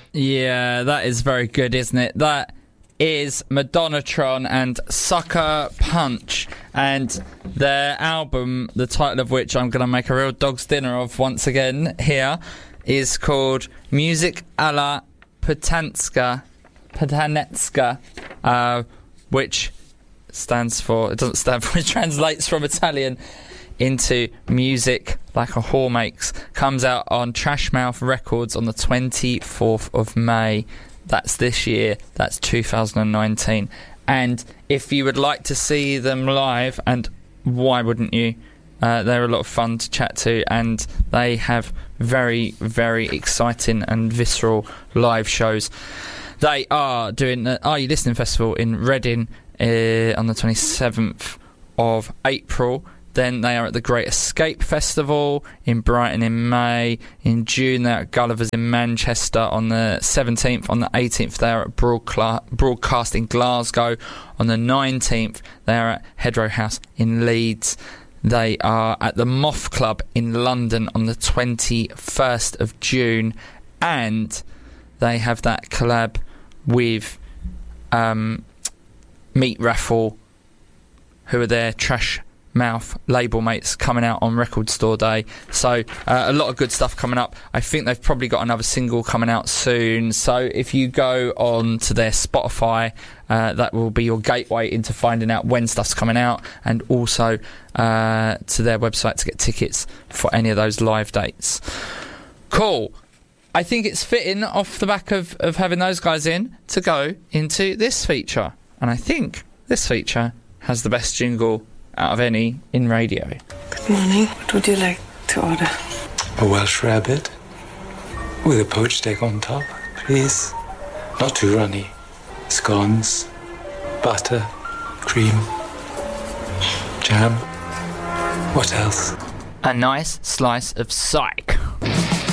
Yeah, that is very good, isn't it? That is Madonnatron and Sucker Punch, and their album, the title of which I'm going to make a real dog's dinner of once again here, is called Music alla Putanetska, which stands for, it doesn't stand for, it translates from Italian into Music Like a Whore Makes. Comes out on Trashmouth Records on the 24th of May. That's this year. That's 2019. And if you would like to see them live, and why wouldn't you? They're a lot of fun to chat to, and they have very, very exciting and visceral live shows. They are doing the Are You Listening Festival in Reading on the 27th of April. Then they are at the Great Escape Festival in Brighton in May. In June, they're at Gulliver's in Manchester on the 17th. On the 18th, they're at Broadcast in Glasgow. On the 19th, they're at Hedgerow House in Leeds. They are at the Moth Club in London on the 21st of June. And they have that collab with Meat Raffle, who are their Trash Mouth label mates, coming out on Record Store Day. So a lot of good stuff coming up. I think they've probably got another single coming out soon, so if you go on to their Spotify, that will be your gateway into finding out when stuff's coming out, and also to their website to get tickets for any of those live dates. Cool. I think it's fitting, off the back of having those guys in, to go into this feature, and I think this feature has the best jingle out of any in radio. Good morning. What would you like to order? A Welsh rabbit with a poached egg on top, please. Not too runny. Scones, butter, cream, jam. What else? A nice slice of psych.